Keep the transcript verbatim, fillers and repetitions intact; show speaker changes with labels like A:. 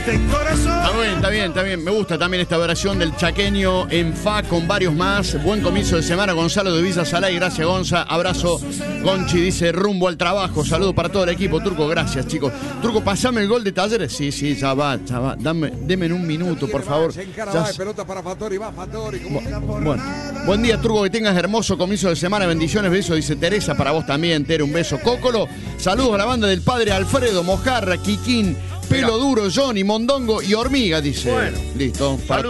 A: mente y corazón.
B: Está bien, está bien, está bien. Me gusta también esta versión del chaqueño en fa con varios más. Buen comienzo de semana, Gonzalo de Villa Salay. Gracias, Gonza. Abrazo. Gonchi dice rumbo al trabajo. Saludos para todo el equipo. Turco, gracias, chicos. Turco, pasame el gol de Talleres. Sí, sí, ya va, ya va. Dame, deme en un minuto, por favor.
C: Se encara,
B: Ya
C: va,
B: se-
C: pelota para Fattori, va Fattori. ¿Cómo?
B: Bueno, buen día, Turco, que tengas hermoso comienzo de semana, bendiciones, besos, dice Teresa, para vos también, Tere, un beso. Cócolo, saludos a la banda del padre Alfredo, Mojarra, Quiquín, Pelo Duro, Johnny, Mondongo y Hormiga, dice.
A: Bueno.
B: Listo, para